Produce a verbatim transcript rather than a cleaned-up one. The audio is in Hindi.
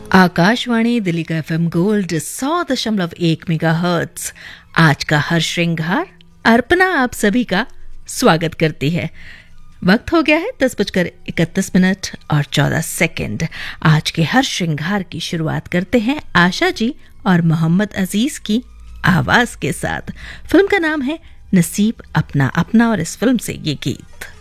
आकाशवाणी दिल्ली का एफएम गोल्ड सौ दशमलव एक मेगा हर्ट्ज। आज का हर श्रृंगार अर्पणा आप सभी का स्वागत करती है। वक्त हो गया है दस बजकर इकतीस मिनट और चौदह सेकंड। आज के हर श्रृंगार की शुरुआत करते हैं आशा जी और मोहम्मद अजीज की आवाज के साथ। फिल्म का नाम है नसीब अपना अपना और इस फिल्म से ये गीत।